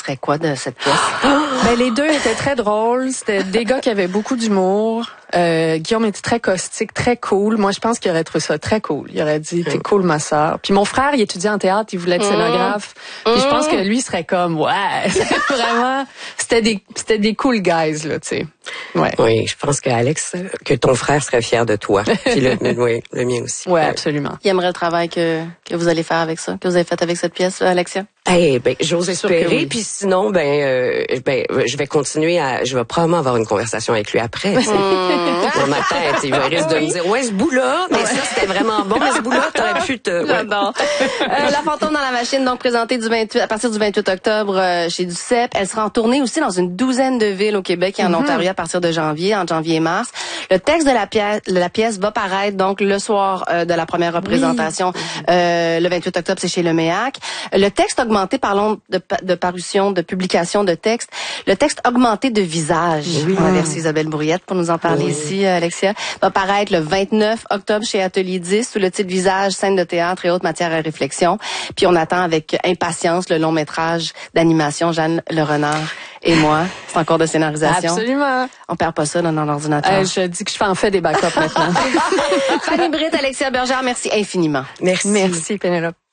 penserais quoi de cette pièce? Ben, les deux étaient très drôles. C'était des gars qui avaient beaucoup d'humour. Guillaume était très caustique, très cool. Moi, je pense qu'il aurait trouvé ça très cool. Il aurait dit, t'es cool, ma sœur. Puis mon frère, il étudiait en théâtre, il voulait être scénographe. Puis je pense que lui serait comme, ouais, vraiment, c'était des cool guys, là, tu sais. Ouais. Oui, je pense que ton frère serait fier de toi. Puis le mien aussi. Ouais, absolument. Il aimerait le travail que vous allez faire avec ça, que vous avez fait avec cette pièce, Alexia? J'ose espérer. Oui. Puis sinon, je vais continuer je vais probablement avoir une conversation avec lui après. Dans ma tête, il risque de me dire, ouais, ce bout-là, mais ça, c'était vraiment bon, mais ce bout-là, t'aurais pu te... J'adore. La fantôme dans la machine, donc présentée à partir du 28 octobre chez Duceppe. Elle sera en tournée aussi dans une douzaine de villes au Québec et en Ontario à partir de janvier, entre janvier et mars. Le texte de la pièce va paraître donc le soir de la première représentation. Le 28 octobre, c'est chez Le Méac. Le texte augmenté, parlons de parution, de publication de texte. Le texte augmenté de visage. On a versé Isabelle Bourriette pour nous en parler ici, Alexia. Va paraître le 29 octobre chez Atelier 10 sous le titre Visage, scène de théâtre et autres matières à réflexion. Puis on attend avec impatience le long métrage d'animation Jeanne Le Renard et moi. C'est encore de scénarisation. Absolument. On perd pas ça dans l'ordinateur. Je dis que je en fais des backups maintenant. Fanny Britt, Alexia Bergère, merci infiniment. Merci. Merci, Pénélope.